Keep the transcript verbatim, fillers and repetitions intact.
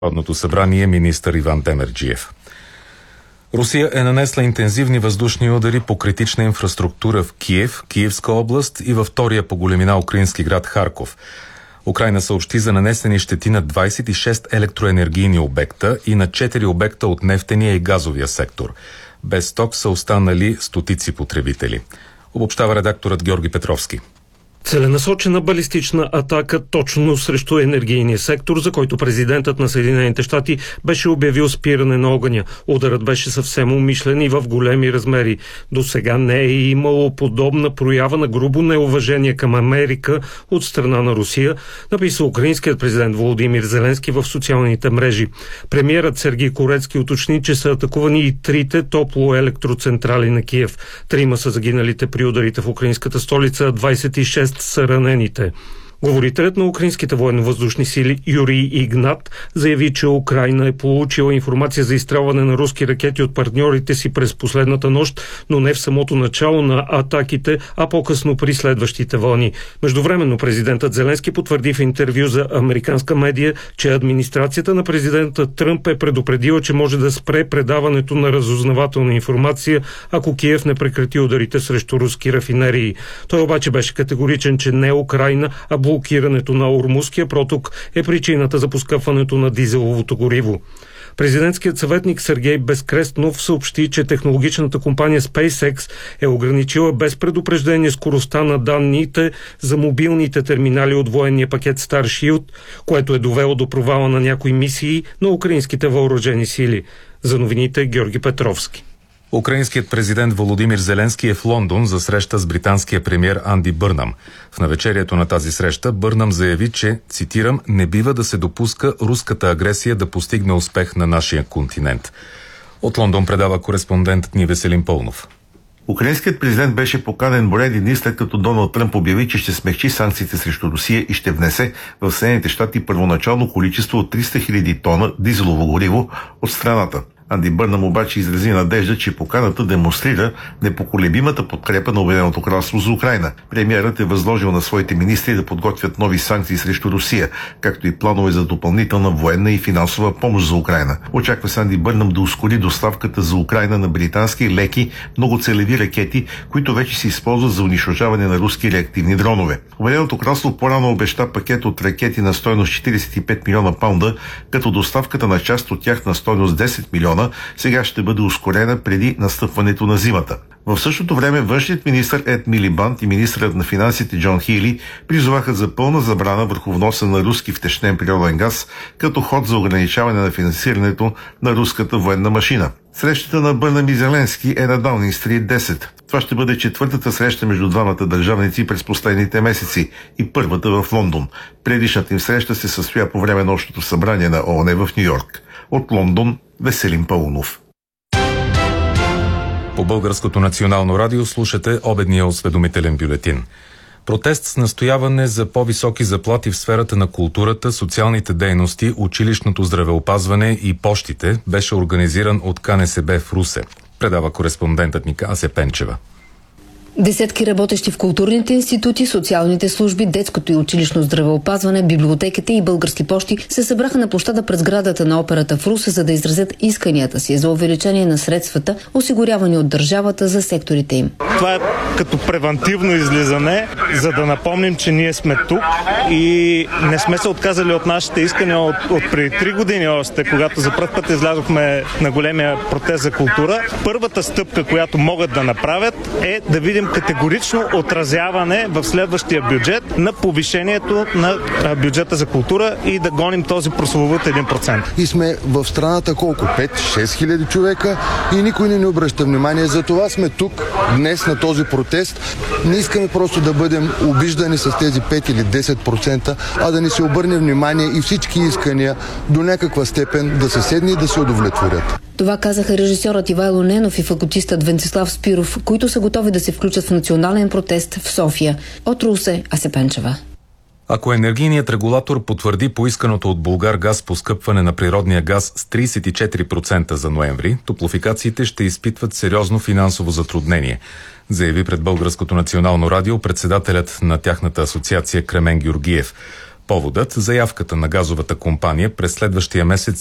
Народното събрание министър Иван Демерджиев. Русия е нанесла интензивни въздушни удари по критична инфраструктура в Киев, Киевска област и във втория по големина украински град Харков. Украйна съобщи за нанесени щети на двадесет и шест електроенергийни обекта и на четири обекта от нефтения и газовия сектор. Без ток са останали стотици потребители. Обобщава редакторът Георги Петровски. Целенасочена балистична атака точно срещу енергийния сектор, за който президентът на Съединените щати беше обявил спиране на огъня. Ударът беше съвсем умишлен и в големи размери. До сега не е имало подобна проява на грубо неуважение към Америка от страна на Русия, написа украинският президент Володимир Зеленски в социалните мрежи. Премиерът Сергей Корецки уточни, че са атакувани и трите топлоелектроцентрали на Киев. Трима са загиналите при ударите в украинската столица, двадесет и шест са ранените. Говорителят на украинските военновъздушни сили Юрий Игнат заяви, че Украйна е получила информация за изстрелване на руски ракети от партньорите си през последната нощ, но не в самото начало на атаките, а по-късно при следващите вълни. Междувременно президентът Зеленски потвърди в интервю за американска медия, че администрацията на президента Тръмп е предупредила, че може да спре предаването на разузнавателна информация, ако Киев не прекрати ударите срещу руски рафинерии. Той обаче беше категоричен, че не Украйна, а блокирането на Ормузския проток е причината за поскъпването на дизеловото гориво. Президентският съветник Сергей Безкрестнов съобщи, че технологичната компания SpaceX е ограничила без предупреждение скоростта на данните за мобилните терминали от военния пакет Starship, което е довело до провала на някои мисии на украинските въоръжени сили. За новините Георги Петровски. Украинският президент Володимир Зеленски е в Лондон за среща с британския премиер Анди Бърнам. В навечерието на тази среща Бърнам заяви, че, цитирам, не бива да се допуска руската агресия да постигне успех на нашия континент. От Лондон предава кореспондентът ни Веселин Пълнов. Украинският президент беше поканен броени дни след като Доналд Тръмп обяви, че ще смекчи санкциите срещу Русия и ще внесе в Съединените щати първоначално количество от триста хиляди тона дизелово гориво от страната. Анди Бърнам обаче изрази надежда, че поканата демонстрира непоколебимата подкрепа на Обединеното кралство за Украйна. Премиерът е възложил на своите министри да подготвят нови санкции срещу Русия, както и планове за допълнителна военна и финансова помощ за Украйна. Очаква се Анди Бърнам да ускори доставката за Украйна на британски леки многоцелеви ракети, които вече се използват за унищожаване на руски реактивни дронове. Обединеното кралство по-рано обеща пакет от ракети на стойност четиридесет и пет милиона паунда, като доставката на част от тях на стойност десет милиона сега ще бъде ускорена преди настъпването на зимата. В същото време външният министър Ед Милибанд и министърът на финансите Джон Хили призоваха за пълна забрана върху вноса на руски втечнен природен газ като ход за ограничаване на финансирането на руската военна машина. Срещата на Бърнам и Зеленски е на Даунинг Стрит десет. Това ще бъде четвъртата среща между двамата държавници през последните месеци и първата в Лондон. Предишната им среща се състоя по време на Общото събрание на ООН в Ню-Йорк. От Лондон Веселин Пълнов. По Българското национално радио слушате обедния осведомителен бюлетин. Протест с настояване за по-високи заплати в сферата на културата, социалните дейности, училищното здравеопазване и пощите беше организиран от КНСБ в Русе. Предава кореспондентът ни Ася Пенчева. Десетки работещи в културните институти, социалните служби, детското и училищно здравеопазване, библиотеките и български пощи се събраха на площада пред сградата на операта в Русе, за да изразят исканията си за увеличение на средствата, осигурявани от държавата за секторите им. Това е като превантивно излизане, за да напомним, че ние сме тук и не сме се отказали от нашите искания от, от преди три години още, когато за пръв път излязохме на големия протест за култура. Първата стъпка, която могат да направят, е да видим категорично отразяване в следващия бюджет на повишението на бюджета за култура и да гоним този прословут един процент. И сме в страната колко? пет-шест хиляди човека и никой не ни обръща внимание. За това сме тук днес на този протест. Не искаме просто да бъдем обиждани с тези пет или десет процента, а да ни се обърне внимание и всички искания до някаква степен да се седне и да се удовлетворят. Това казаха режисьорът Ивайло Ненов и фаготистът Венцислав Спиров, които са готови да се включат в национален протест в София. От Русе, Ася Пенчева. Ако енергийният регулатор потвърди поисканото от Булгаргаз поскъпване на природния газ с тридесет и четири процента за ноември, топлофикациите ще изпитват сериозно финансово затруднение, заяви пред Българското национално радио председателят на тяхната асоциация Кремен Георгиев. Поводът – заявката на газовата компания през следващия месец